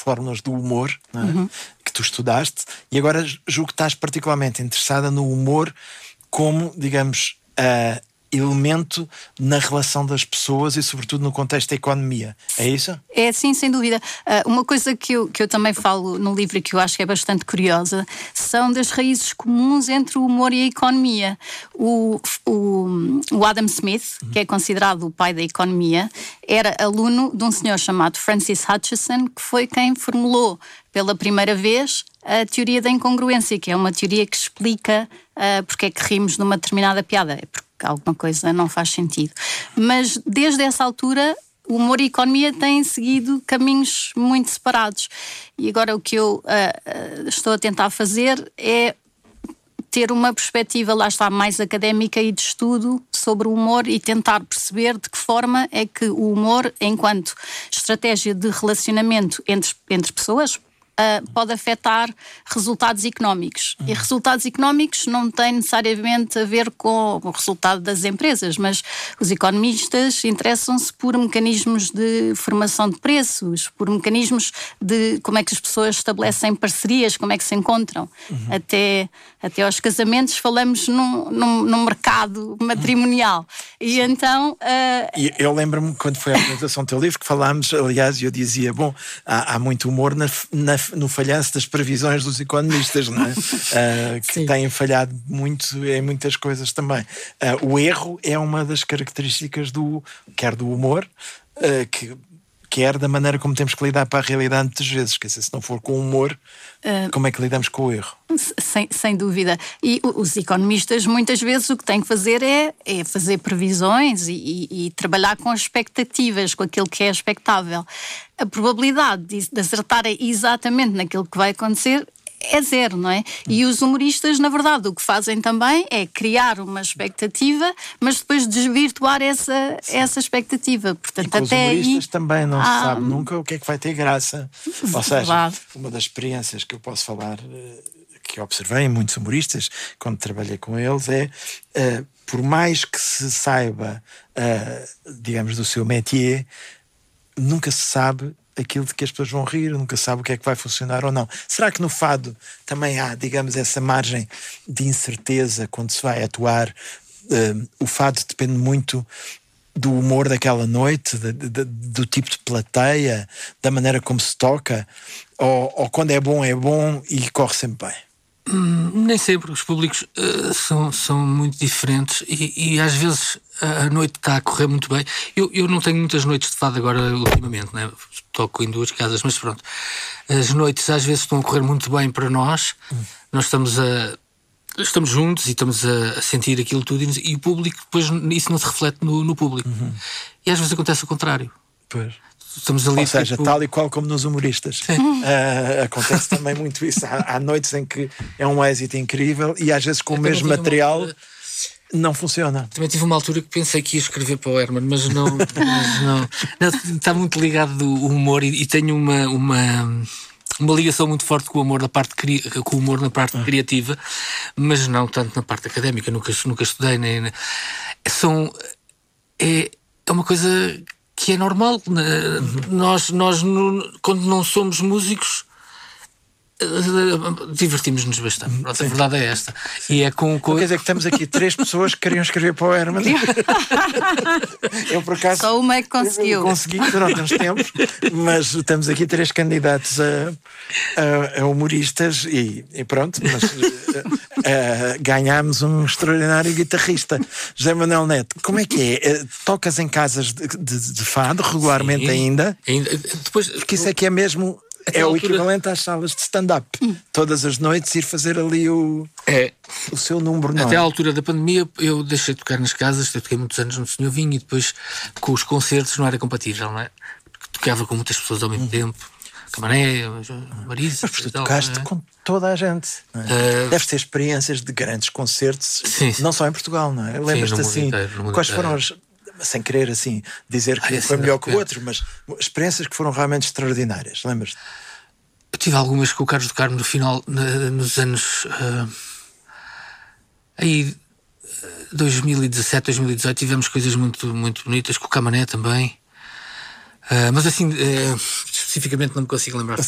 fórmulas do humor, não é? Que tu estudaste, e agora julgo que estás particularmente interessada no humor como, digamos, elemento na relação das pessoas e sobretudo no contexto da economia. É isso? É sim, sem dúvida. Uma coisa que eu também falo no livro e que eu acho que é bastante curiosa são das raízes comuns entre o humor e a economia. O Adam Smith, que é considerado o pai da economia, era aluno de um senhor chamado Francis Hutcheson, que foi quem formulou pela primeira vez a teoria da incongruência, que é uma teoria que explica porque é que rimos numa determinada piada. É porque alguma coisa não faz sentido. Mas desde essa altura o humor e a economia têm seguido caminhos muito separados. E agora o que eu estou a tentar fazer é ter uma perspectiva, lá está, mais académica e de estudo sobre o humor e tentar perceber de que forma é que o humor, enquanto estratégia de relacionamento entre pessoas, pode afetar resultados económicos. E resultados económicos não têm necessariamente a ver com o resultado das empresas, mas os economistas interessam-se por mecanismos de formação de preços, por mecanismos de como é que as pessoas estabelecem parcerias, como é que se encontram. Até aos casamentos falamos num mercado matrimonial. E então... Eu lembro-me quando foi a apresentação do teu livro que falámos, aliás, e eu dizia, bom, há muito humor no falhanço das previsões dos economistas, não é? Que têm falhado muito em muitas coisas também. O erro é uma das características quer do humor, quer da maneira como temos que lidar para a realidade muitas vezes. Quer dizer, se não for com humor, como é que lidamos com o erro? Sem dúvida. E os economistas muitas vezes o que têm que fazer é fazer previsões e trabalhar com as expectativas, com aquilo que é expectável. A probabilidade de acertarem exatamente naquilo que vai acontecer é zero, não é? E os humoristas, na verdade, o que fazem também é criar uma expectativa, mas depois desvirtuar essa expectativa. Portanto, e com até os humoristas aí, também não se sabe nunca o que é que vai ter graça. Ou seja, verdade. uma das experiências que eu posso falar, que eu observei em muitos humoristas, quando trabalhei com eles, por mais que se saiba, digamos, do seu métier, nunca se sabe aquilo de que as pessoas vão rir, nunca se sabe o que é que vai funcionar ou não. Será que no fado também há, digamos, essa margem de incerteza quando se vai atuar? O fado depende muito do humor daquela noite, do tipo de plateia, da maneira como se toca, ou quando é bom e corre sempre bem? Nem sempre. Os públicos são muito diferentes e às vezes a noite está a correr muito bem. Eu não tenho muitas noites de fado agora ultimamente, né? Toco em 2 casas, mas pronto. As noites às vezes estão a correr muito bem para nós. Nós estamos juntos e estamos a sentir aquilo tudo e o público, depois isso não se reflete no público. E às vezes acontece o contrário. Pois. Estamos ali, ou seja, tal e qual como nos humoristas. Acontece também muito isso. Há noites em que é um êxito incrível e às vezes com o mesmo material não funciona. Também tive uma altura que pensei que ia escrever para o Herman, mas não, está muito ligado o humor e tenho uma ligação muito forte com o humor na parte criativa, mas não tanto na parte académica. Nunca estudei é uma coisa que é normal. Nós quando não somos músicos, divertimos-nos bastante. Pronto, a verdade é esta. E é com... Quer dizer que estamos aqui 3 pessoas que queriam escrever para o Herman. Eu, por acaso, só uma é que conseguiu. Consegui durante uns tempos, mas estamos aqui 3 candidatos a humoristas e pronto, mas ganhámos um extraordinário guitarrista. José Manuel Neto, como é que é? Tocas em casas de fado regularmente? Sim, ainda? Depois, porque isso é que é mesmo... É o equivalente às salas de stand-up. Todas as noites ir fazer ali o seu número. Até à altura da pandemia eu deixei de tocar nas casas. Eu toquei muitos anos no Senhor Vinho e depois com os concertos não era compatível, não é? Porque tocava com muitas pessoas ao mesmo tempo. Camané, Marisa. Mas tu tocaste com toda a gente, não é? Deves ter experiências de grandes concertos. Sim. Não só em Portugal, não é? Lembras-te assim inteiro, quais foram as... Sem querer assim dizer que foi melhor que o outro, mas experiências que foram realmente extraordinárias, lembras-te? Eu tive algumas com o Carlos do Carmo no final, nos anos 2017, 2018 tivemos coisas muito, muito bonitas, com o Camané também, mas assim especificamente não me consigo lembrar.